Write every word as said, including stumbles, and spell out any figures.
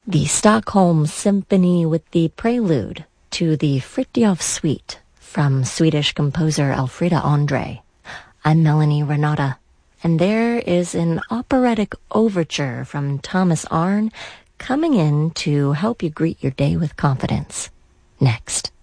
The Stockholm Symphony with the prelude to the Fritiof Suite from Swedish composer Elfrida Andre. I'm Melanie Renata, and there is an operatic overture from Thomas Arne coming in to help you greet your day with confidence. Next.